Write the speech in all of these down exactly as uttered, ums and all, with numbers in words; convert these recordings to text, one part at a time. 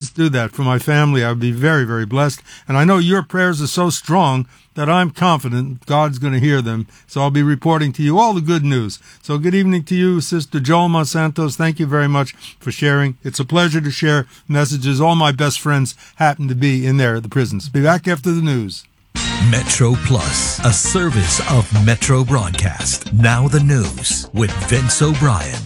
please do that for my family. I would be very, very blessed. And I know your prayers are so strong that I'm confident God's going to hear them. So I'll be reporting to you all the good news. So good evening to you, Sister Joel Monsantos. Thank you very much for sharing. It's a pleasure to share messages. All my best friends happen to be in there at the prisons. Be back after the news. Metro Plus, a service of Metro Broadcast. Now the news with Vince O'Brien.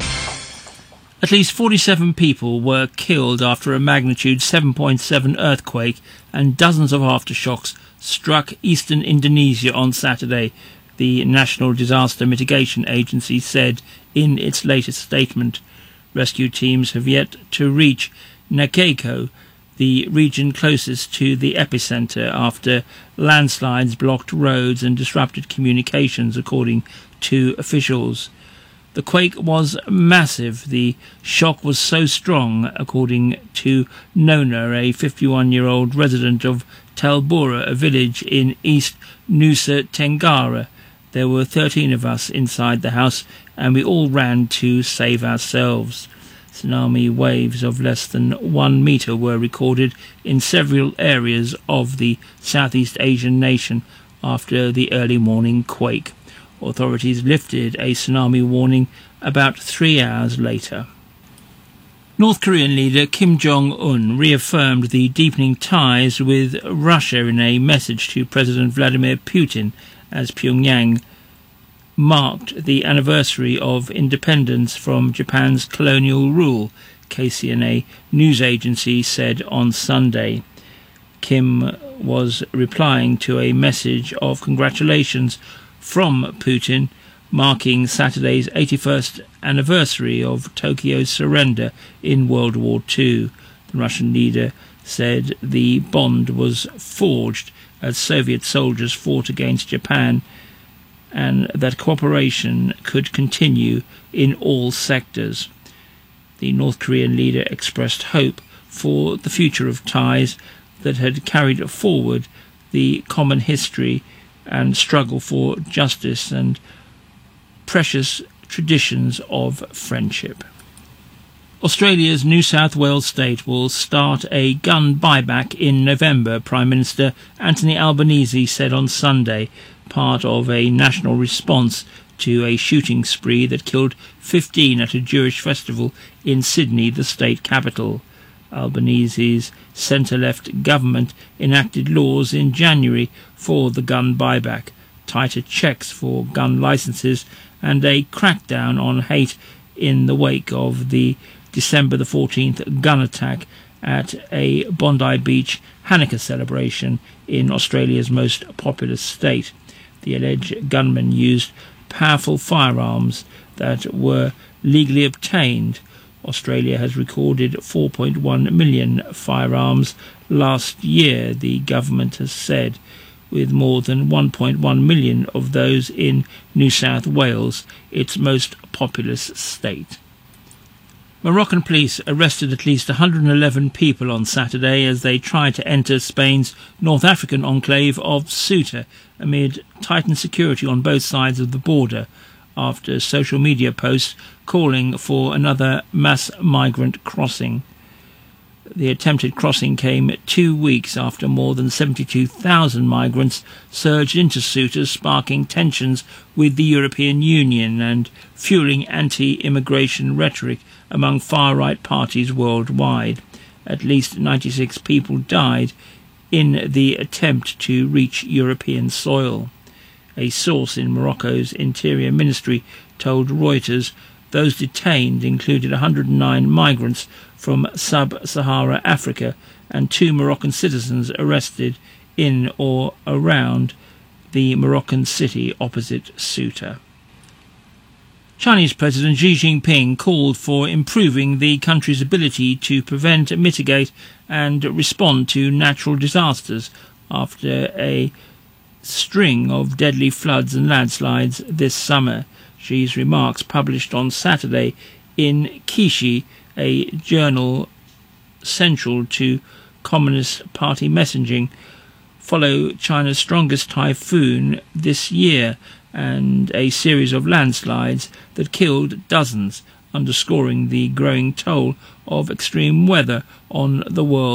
At least forty-seven people were killed after a magnitude seven point seven earthquake and dozens of aftershocks struck eastern Indonesia on Saturday, the National Disaster Mitigation Agency said in its latest statement. Rescue teams have yet to reach Nakeko, the region closest to the epicentre, after landslides blocked roads and disrupted communications, according to officials. The quake was massive. The shock was so strong, according to Nona, a fifty-one-year-old resident of Talbura, a village in East Nusa Tenggara. There were thirteen of us inside the house, and we all ran to save ourselves. Tsunami waves of less than one metre were recorded in several areas of the Southeast Asian nation after the early morning quake. Authorities lifted a tsunami warning about three hours later. North Korean leader Kim Jong-un reaffirmed the deepening ties with Russia in a message to President Vladimir Putin as Pyongyang marked the anniversary of independence from Japan's colonial rule, K C N A news agency said on Sunday. Kim was replying to a message of congratulations from Putin, marking Saturday's eighty-first anniversary of Tokyo's surrender in World War Two. The Russian leader said the bond was forged as Soviet soldiers fought against Japan, and that cooperation could continue in all sectors. The North Korean leader expressed hope for the future of ties that had carried forward the common history and struggle for justice and precious traditions of friendship. Australia's New South Wales state will start a gun buyback in November, Prime Minister Anthony Albanese said on Sunday, part of a national response to a shooting spree that killed fifteen at a Jewish festival in Sydney, the state capital. Albanese's centre-left government enacted laws in January for the gun buyback, tighter checks for gun licences and a crackdown on hate in the wake of the December the fourteenth gun attack at a Bondi Beach Hanukkah celebration in Australia's most populous state. The alleged gunman used powerful firearms that were legally obtained. Australia has recorded four point one million firearms last year, the government has said, with more than one point one million of those in New South Wales, its most populous state. Moroccan police arrested at least one hundred eleven people on Saturday as they tried to enter Spain's North African enclave of Ceuta amid tightened security on both sides of the border, after social media posts calling for another mass migrant crossing. The attempted crossing came two weeks after more than seventy-two thousand migrants surged into Ceuta, sparking tensions with the European Union and fueling anti-immigration rhetoric among far-right parties worldwide. At least ninety-six people died in the attempt to reach European soil. A source in Morocco's Interior Ministry told Reuters those detained included one hundred nine migrants from sub-Sahara Africa and two Moroccan citizens arrested in or around the Moroccan city opposite Ceuta. Chinese President Xi Jinping called for improving the country's ability to prevent, mitigate and respond to natural disasters after a string of deadly floods and landslides this summer. Xi's remarks, published on Saturday in Qishi, a journal central to Communist Party messaging, follow China's strongest typhoon this year and a series of landslides that killed dozens, underscoring the growing toll of extreme weather on the world.